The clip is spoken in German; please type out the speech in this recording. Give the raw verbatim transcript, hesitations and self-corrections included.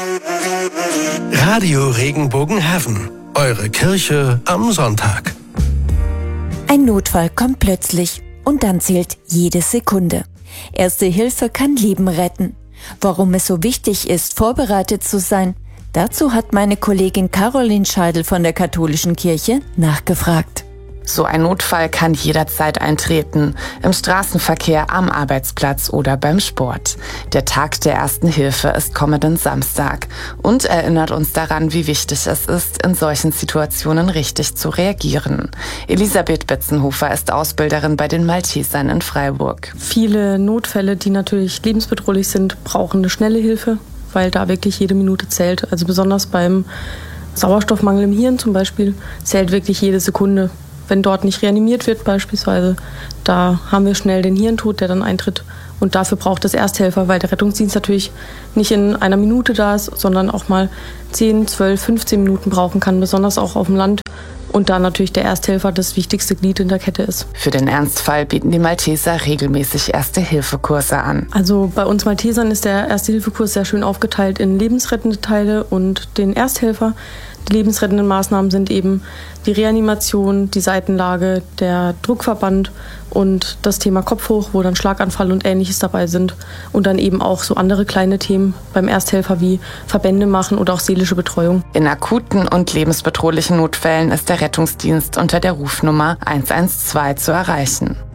Radio Regenbogenhafen, eure Kirche am Sonntag. Ein Notfall kommt plötzlich und dann zählt jede Sekunde. Erste Hilfe kann Leben retten. Warum es so wichtig ist, vorbereitet zu sein, dazu hat meine Kollegin Caroline Scheidel von der Katholischen Kirche nachgefragt. So ein Notfall kann jederzeit eintreten, im Straßenverkehr, am Arbeitsplatz oder beim Sport. Der Tag der Ersten Hilfe ist kommenden Samstag und erinnert uns daran, wie wichtig es ist, in solchen Situationen richtig zu reagieren. Elisabeth Betzenhofer ist Ausbilderin bei den Maltesern in Freiburg. Viele Notfälle, die natürlich lebensbedrohlich sind, brauchen eine schnelle Hilfe, weil da wirklich jede Minute zählt. Also besonders beim Sauerstoffmangel im Hirn zum Beispiel zählt wirklich jede Sekunde. Wenn dort nicht reanimiert wird beispielsweise, da haben wir schnell den Hirntod, der dann eintritt. Und dafür braucht es Ersthelfer, weil der Rettungsdienst natürlich nicht in einer Minute da ist, sondern auch mal zehn, zwölf, fünfzehn Minuten brauchen kann, besonders auch auf dem Land. Und da natürlich der Ersthelfer das wichtigste Glied in der Kette ist. Für den Ernstfall bieten die Malteser regelmäßig Erste-Hilfe-Kurse an. Also bei uns Maltesern ist der Erste-Hilfe-Kurs sehr schön aufgeteilt in lebensrettende Teile und den Ersthelfer. Die lebensrettenden Maßnahmen sind eben die Reanimation, die Seitenlage, der Druckverband und das Thema Kopf hoch, wo dann Schlaganfall und Ähnliches dabei sind. Und dann eben auch so andere kleine Themen beim Ersthelfer wie Verbände machen oder auch seelische Betreuung. In akuten und lebensbedrohlichen Notfällen ist der Rettungsdienst unter der Rufnummer eins eins zwei zu erreichen.